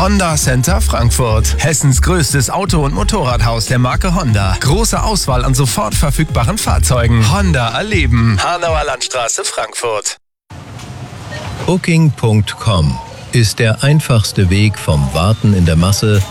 Honda Center Frankfurt. Hessens größtes Auto- und Motorradhaus der Marke Honda. Große Auswahl an sofort verfügbaren Fahrzeugen. Honda erleben. Hanauer Landstraße, Frankfurt. Booking.com ist der einfachste Weg vom Warten in der Masse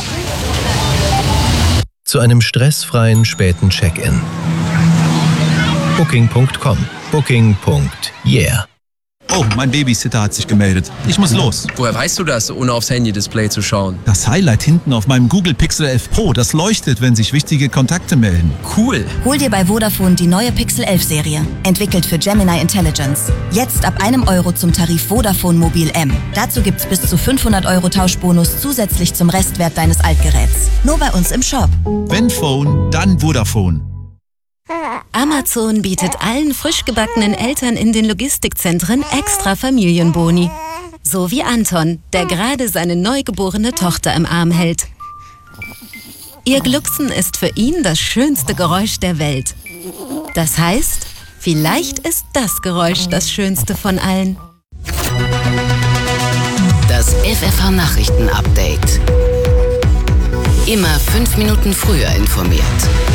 zu einem stressfreien späten Check-in. Booking.com. Booking.yeah. Oh, mein Babysitter hat sich gemeldet. Ich muss los. Woher weißt du das, ohne aufs Handy-Display zu schauen? Das Highlight hinten auf meinem Google Pixel 11 Pro, das leuchtet, wenn sich wichtige Kontakte melden. Cool. Hol dir bei Vodafone die neue Pixel 11 Serie. Entwickelt für Gemini Intelligence. Jetzt ab €1 zum Tarif Vodafone Mobil M. Dazu gibt's bis zu 500 € Tauschbonus zusätzlich zum Restwert deines Altgeräts. Nur bei uns im Shop. Wenn Phone, dann Vodafone. Amazon bietet allen frisch gebackenen Eltern in den Logistikzentren extra Familienboni. So wie Anton, der gerade seine neugeborene Tochter im Arm hält. Ihr Glucksen ist für ihn das schönste Geräusch der Welt. Das heißt, vielleicht ist das Geräusch das schönste von allen. Das FFH-Nachrichten-Update. Immer 5 Minuten früher informiert.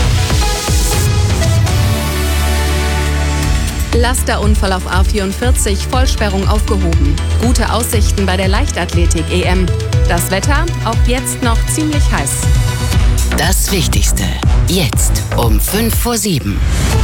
Lasterunfall auf A44, Vollsperrung aufgehoben. Gute Aussichten bei der Leichtathletik-EM. Das Wetter auch jetzt noch ziemlich heiß. Das Wichtigste. Jetzt um 6:55.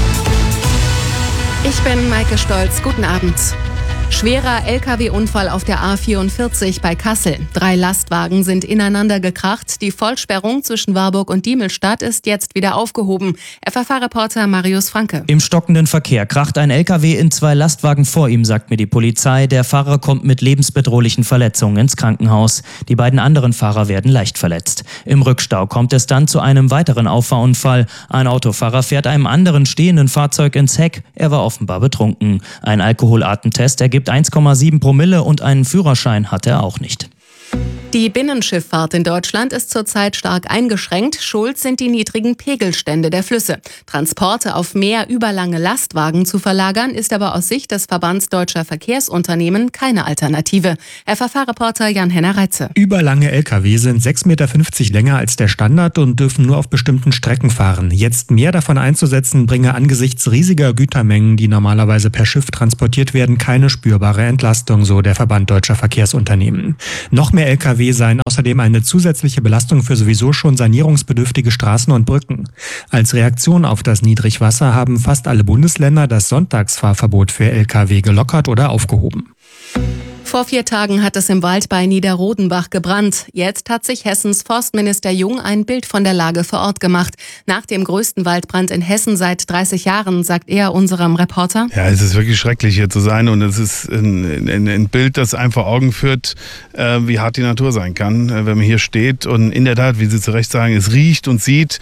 Ich bin Maike Stolz. Guten Abend. Schwerer Lkw-Unfall auf der A44 bei Kassel. 3 Lastwagen sind ineinander gekracht. Die Vollsperrung zwischen Warburg und Diemelstadt ist jetzt wieder aufgehoben. FFH-Reporter Marius Franke. Im stockenden Verkehr kracht ein Lkw in 2 Lastwagen vor ihm, sagt mir die Polizei. Der Fahrer kommt mit lebensbedrohlichen Verletzungen ins Krankenhaus. Die beiden anderen Fahrer werden leicht verletzt. Im Rückstau kommt es dann zu einem weiteren Auffahrunfall. Ein Autofahrer fährt einem anderen stehenden Fahrzeug ins Heck. Er war offenbar betrunken. Ein Alkoholatemtest ergibt 1,7 Promille und einen Führerschein hat er auch nicht. Die Binnenschifffahrt in Deutschland ist zurzeit stark eingeschränkt. Schuld sind die niedrigen Pegelstände der Flüsse. Transporte auf mehr überlange Lastwagen zu verlagern, ist aber aus Sicht des Verbands Deutscher Verkehrsunternehmen keine Alternative. FFH-Reporter Jan-Henner Reitze. Überlange Lkw sind 6,50 Meter länger als der Standard und dürfen nur auf bestimmten Strecken fahren. Jetzt mehr davon einzusetzen, bringe angesichts riesiger Gütermengen, die normalerweise per Schiff transportiert werden, keine spürbare Entlastung, so der Verband Deutscher Verkehrsunternehmen. Noch mehr Lkw seien außerdem eine zusätzliche Belastung für sowieso schon sanierungsbedürftige Straßen und Brücken. Als Reaktion auf das Niedrigwasser haben fast alle Bundesländer das Sonntagsfahrverbot für Lkw gelockert oder aufgehoben. Vor 4 Tagen hat es im Wald bei Niederrodenbach gebrannt. Jetzt hat sich Hessens Forstminister Jung ein Bild von der Lage vor Ort gemacht. Nach dem größten Waldbrand in Hessen seit 30 Jahren, sagt er unserem Reporter. Ja, es ist wirklich schrecklich hier zu sein und es ist ein Bild, das einem vor Augen führt, wie hart die Natur sein kann, wenn man hier steht. Und in der Tat, wie Sie zu Recht sagen, es riecht und sieht,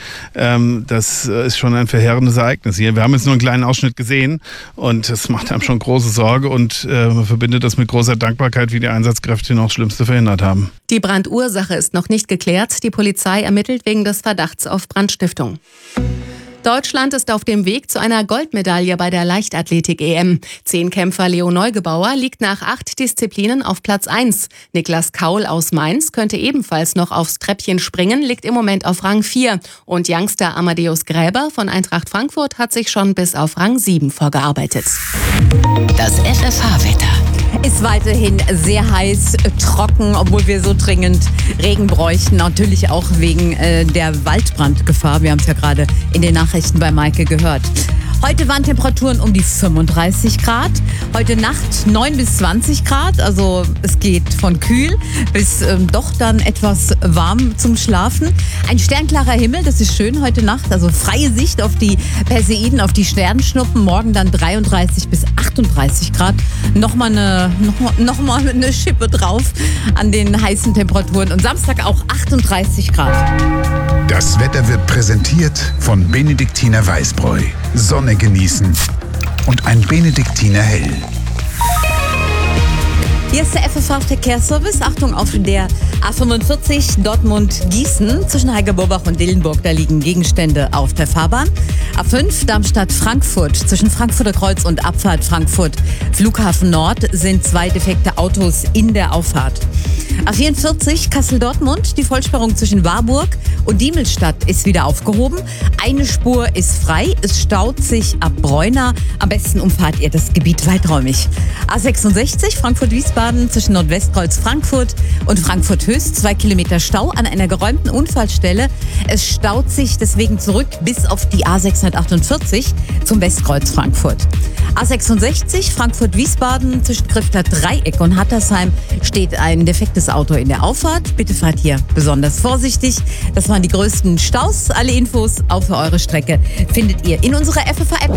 das ist schon ein verheerendes Ereignis hier. Wir haben jetzt nur einen kleinen Ausschnitt gesehen und das macht einem schon große Sorge und man verbindet das mit großer Dankbarkeit, wie die Einsatzkräfte noch das Schlimmste verhindert haben. Die Brandursache ist noch nicht geklärt. Die Polizei ermittelt wegen des Verdachts auf Brandstiftung. Deutschland ist auf dem Weg zu einer Goldmedaille bei der Leichtathletik-EM. 10-Kämpfer Leo Neugebauer liegt nach 8 Disziplinen auf Platz 1. Niklas Kaul aus Mainz könnte ebenfalls noch aufs Treppchen springen, liegt im Moment auf Rang 4. Und Youngster Amadeus Gräber von Eintracht Frankfurt hat sich schon bis auf Rang 7 vorgearbeitet. Das FFH-Wetter. Ist weiterhin sehr heiß, trocken, obwohl wir so dringend Regen bräuchten. Natürlich auch wegen der Waldbrandgefahr. Wir haben es ja gerade in den Nachrichten bei Maike gehört. Heute waren Temperaturen um die 35 Grad. Heute Nacht 9 bis 20 Grad. Also es geht von kühl bis doch dann etwas warm zum Schlafen. Ein sternklarer Himmel, das ist schön heute Nacht. Also freie Sicht auf die Perseiden, auf die Sternschnuppen. Morgen dann 33 bis 38 Grad. Nochmal eine Schippe drauf an den heißen Temperaturen. Und Samstag auch 38 Grad. Das Wetter wird präsentiert von Benediktiner Weißbräu. Sonne genießen und ein Benediktiner Hell. Hier ist der FFH-Verkehrsservice. Achtung auf der A45 Dortmund-Gießen zwischen Hegerburbach und Dillenburg. Da liegen Gegenstände auf der Fahrbahn. A5 Darmstadt-Frankfurt zwischen Frankfurter Kreuz und Abfahrt Frankfurt Flughafen Nord sind 2 defekte Autos in der Auffahrt. A44 Kassel-Dortmund, die Vollsperrung zwischen Warburg und Diemelstadt ist wieder aufgehoben. Eine Spur ist frei, es staut sich ab Bräuna. Am besten umfahrt ihr das Gebiet weiträumig. A66 Frankfurt-Wiesbaden zwischen Nordwestkreuz-Frankfurt und Frankfurt-Höchst, 2 Kilometer Stau an einer geräumten Unfallstelle. Es staut sich deswegen zurück bis auf die A648 zum Westkreuz Frankfurt. A66 Frankfurt-Wiesbaden zwischen Grifter Dreieck und Hattersheim steht ein defektes Auto in der Auffahrt. Bitte fahrt hier besonders vorsichtig. Das waren die größten Staus. Alle Infos auch für eure Strecke findet ihr in unserer FFH-App.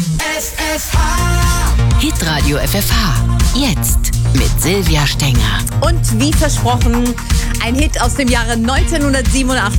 Hitradio FFH. Jetzt mit Silvia Stenger. Und wie versprochen, ein Hit aus dem Jahre 1987.